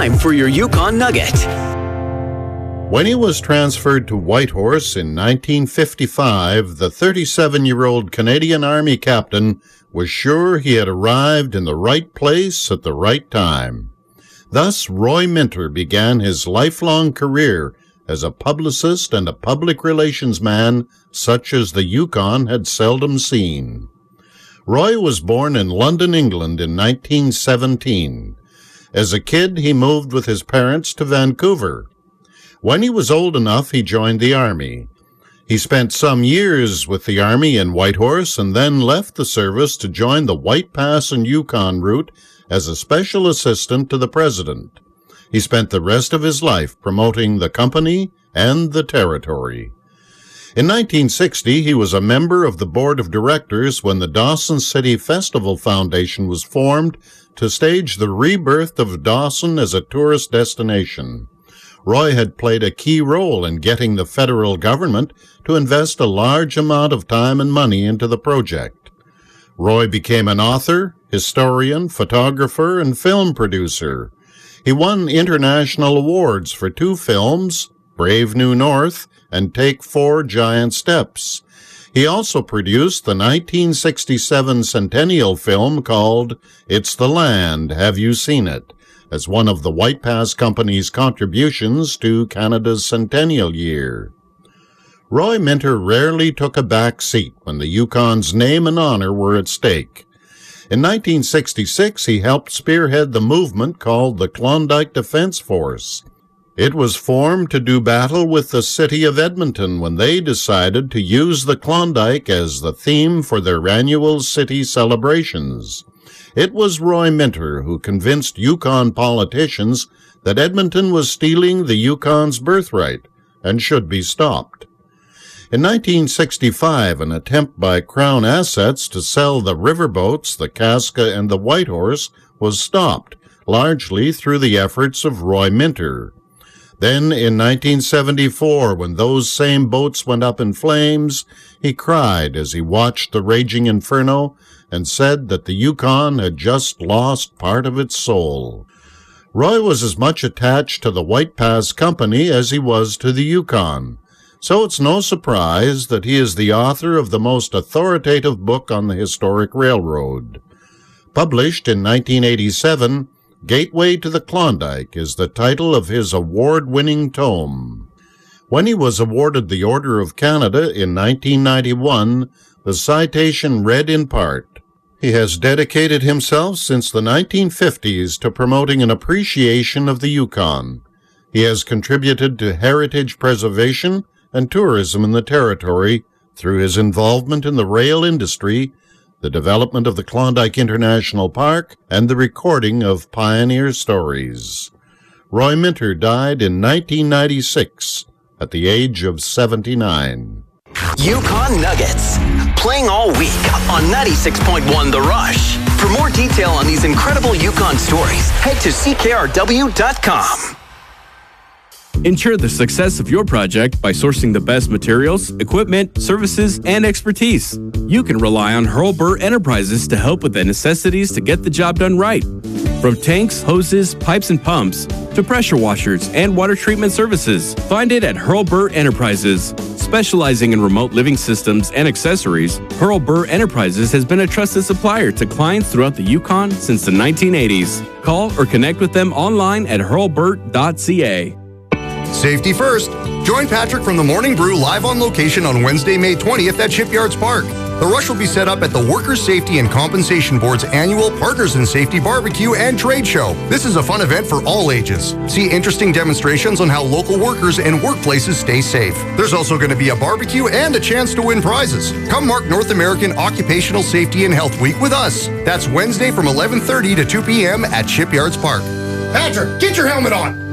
time for your Yukon Nugget. When he was transferred to Whitehorse in 1955, the 37-year-old Canadian Army captain was sure he had arrived in the right place at the right time. Thus, Roy Minter began his lifelong career as a publicist and a public relations man such as the Yukon had seldom seen. Roy was born in London, England in 1917. As a kid, he moved with his parents to Vancouver. When he was old enough, he joined the Army. He spent some years with the Army in Whitehorse and then left the service to join the White Pass and Yukon route as a special assistant to the President. He spent the rest of his life promoting the company and the territory. In 1960, he was a member of the board of directors when the Dawson City Festival Foundation was formed to stage the rebirth of Dawson as a tourist destination. Roy had played a key role in getting the federal government to invest a large amount of time and money into the project. Roy became an author, historian, photographer, and film producer. He won international awards for 2 films, Brave New North and Take 4 Giant Steps. He also produced the 1967 centennial film called It's the Land, Have You Seen It?, as one of the White Pass Company's contributions to Canada's centennial year. Roy Minter rarely took a back seat when the Yukon's name and honor were at stake. In 1966, he helped spearhead the movement called the Klondike Defense Force. It was formed to do battle with the city of Edmonton when they decided to use the Klondike as the theme for their annual city celebrations. It was Roy Minter who convinced Yukon politicians that Edmonton was stealing the Yukon's birthright and should be stopped. In 1965, an attempt by Crown Assets to sell the riverboats, the Casca and the Whitehorse, was stopped, largely through the efforts of Roy Minter. Then, in 1974, when those same boats went up in flames, he cried as he watched the raging inferno and said that the Yukon had just lost part of its soul. Roy was as much attached to the White Pass Company as he was to the Yukon, so it's no surprise that he is the author of the most authoritative book on the historic railroad. Published in 1987, Gateway to the Klondike is the title of his award-winning tome. When he was awarded the Order of Canada in 1991, the citation read in part, "He has dedicated himself since the 1950s to promoting an appreciation of the Yukon. He has contributed to heritage preservation and tourism in the territory through his involvement in the rail industry, the development of the Klondike International Park, and the recording of pioneer stories." Roy Minter died in 1996 at the age of 79. Yukon Nuggets, playing all week on 96.1 The Rush. For more detail on these incredible Yukon stories, head to ckrw.com. Ensure the success of your project by sourcing the best materials, equipment, services, and expertise. You can rely on Hurlburt Enterprises to help with the necessities to get the job done right. From tanks, hoses, pipes, and pumps, to pressure washers and water treatment services. Find it at Hurlburt Enterprises. Specializing in remote living systems and accessories, Hurlburt Enterprises has been a trusted supplier to clients throughout the Yukon since the 1980s. Call or connect with them online at hurlburt.ca. Safety first. Join Patrick from the Morning Brew live on location on Wednesday, May 20th at Shipyards Park. The Rush will be set up at the Workers' Safety and Compensation Board's annual Partners in Safety Barbecue and Trade Show. This is a fun event for all ages. See interesting demonstrations on how local workers and workplaces stay safe. There's also going to be a barbecue and a chance to win prizes. Come mark North American Occupational Safety and Health Week with us. That's Wednesday from 11:30 to 2 p.m. at Shipyards Park. Patrick, get your helmet on!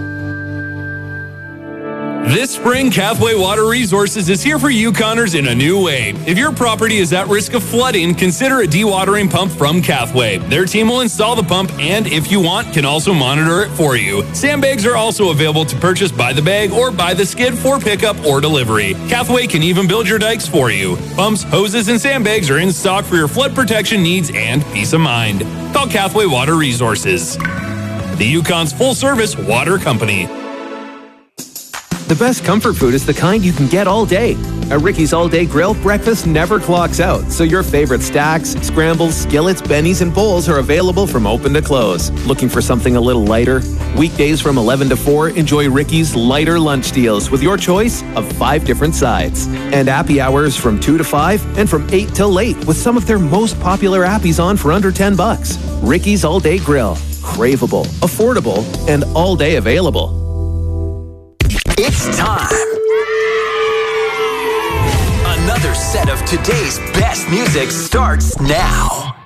This spring, Cathway Water Resources is here for Yukoners in a new way. If your property is at risk of flooding, consider a dewatering pump from Cathway. Their team will install the pump and, if you want, can also monitor it for you. Sandbags are also available to purchase by the bag or by the skid for pickup or delivery. Cathway can even build your dikes for you. Pumps, hoses, and sandbags are in stock for your flood protection needs and peace of mind. Call Cathway Water Resources. the Yukon's full-service water company. The best comfort food is the kind you can get all day. At Ricky's All Day Grill, breakfast never clocks out, so your favorite stacks, scrambles, skillets, bennies, and bowls are available from open to close. Looking for something a little lighter? Weekdays from 11 to 4, enjoy Ricky's lighter lunch deals with your choice of 5 different sides. And happy hours from 2 to 5 and from 8 till late with some of their most popular appies on for under $10. Ricky's All Day Grill. Craveable, affordable, and all day available. It's time. Another set of today's best music starts now.